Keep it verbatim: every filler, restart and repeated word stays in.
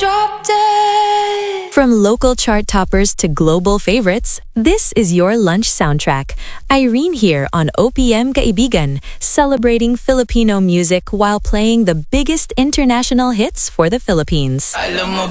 drop dead. From local chart toppers to global favorites, this is your lunch soundtrack. Irene here on O P M Kaibigan, celebrating Filipino music while playing the biggest international hits for the Philippines. Alam mo